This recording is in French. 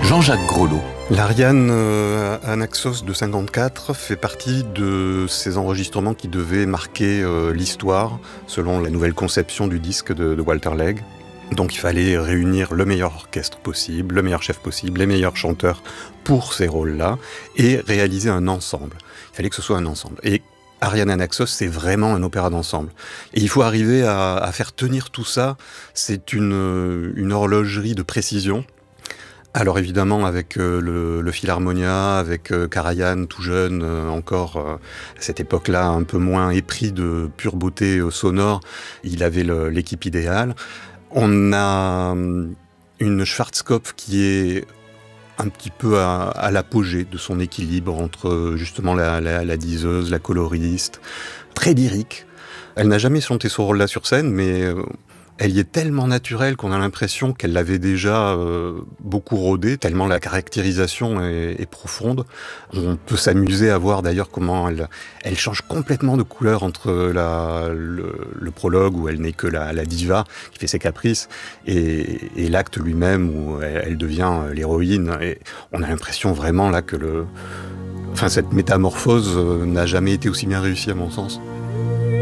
Jean-Jacques Grelot. L'Ariane Anaxos de 54 fait partie de ces enregistrements qui devaient marquer l'histoire selon la nouvelle conception du disque de Walter Legg. Donc il fallait réunir le meilleur orchestre possible, le meilleur chef possible, les meilleurs chanteurs pour ces rôles-là et réaliser un ensemble. Il fallait que ce soit un ensemble. Et Ariane Anaxos, c'est vraiment un opéra d'ensemble. Et il faut arriver à faire tenir tout ça. C'est une horlogerie de précision. Alors évidemment avec le Philharmonia, avec Karajan tout jeune encore, à cette époque-là un peu moins épris de pure beauté sonore, il avait l'équipe idéale. On a une Schwarzkopf qui est un petit peu à l'apogée de son équilibre entre justement la diseuse, la coloriste, très lyrique. Elle n'a jamais chanté ce rôle-là sur scène, mais elle y est tellement naturelle qu'on a l'impression qu'elle l'avait déjà beaucoup rodé, tellement la caractérisation est profonde. On peut s'amuser à voir d'ailleurs comment elle change complètement de couleur entre le prologue où elle n'est que la diva qui fait ses caprices et l'acte lui-même où elle devient l'héroïne. Et on a l'impression vraiment là que cette métamorphose n'a jamais été aussi bien réussie à mon sens.